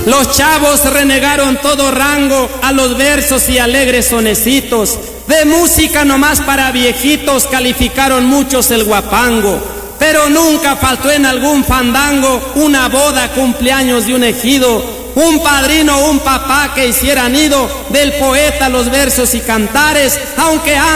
Los chavos renegaron todo rango a los versos y alegres sonecitos. De música nomás para viejitos calificaron muchos el guapango. Pero nunca faltó en algún fandango una boda, cumpleaños de un ejido, un padrino o un papá que hiciera nido del poeta los versos y cantares, aunque